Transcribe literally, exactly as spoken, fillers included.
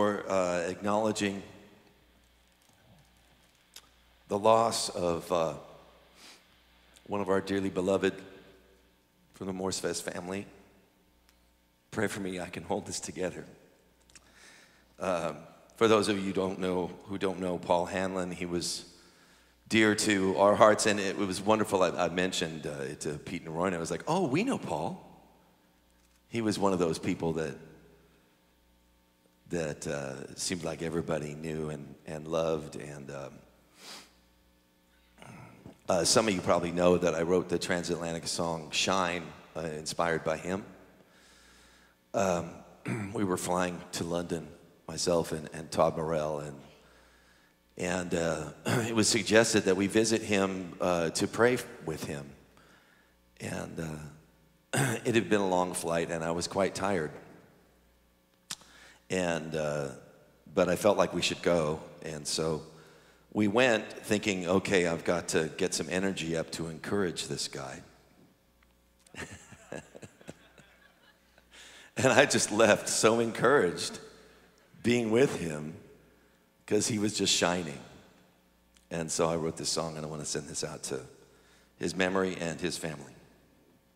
for uh, acknowledging the loss of uh, one of our dearly beloved from the Morsfest family. Pray for me, I can hold this together. Um, for those of you who don't know, who don't know Paul Hanlon, he was dear to our hearts, and it was wonderful. I, I mentioned uh, it to Pete and Roy, and I was like, oh, we know Paul. He was one of those people that that uh, seemed like everybody knew and, and loved. And um, uh, some of you probably know that I wrote the transatlantic song Shine, uh, inspired by him. Um, we were flying to London, myself and, and Todd Morell, and and uh, it was suggested that we visit him uh, to pray with him. And uh, it had been a long flight, and I was quite tired. And uh, but I felt like we should go, and so we went, thinking, okay, I've got to get some energy up to encourage this guy. And I just left so encouraged being with him because he was just shining. And so I wrote this song, and I want to send this out to his memory and his family.